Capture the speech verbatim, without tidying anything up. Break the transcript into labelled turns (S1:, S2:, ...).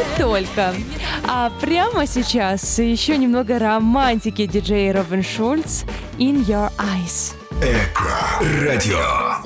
S1: только. А прямо сейчас еще немного романтики диджей Робин Шульц «In Your Eyes».
S2: Эко радио.